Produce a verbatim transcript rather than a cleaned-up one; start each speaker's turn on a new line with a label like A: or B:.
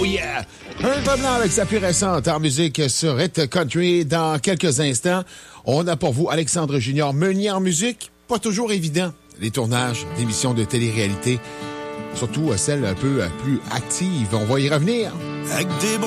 A: Oh yeah! Un pas blanc avec sa plus récente en musique sur Hit Country. Dans quelques instants, on a pour vous Alexandre Junior Meunier en musique. Pas toujours évident. Les tournages d'émissions de télé-réalité, surtout celles un peu plus actives. On va y revenir.
B: Avec des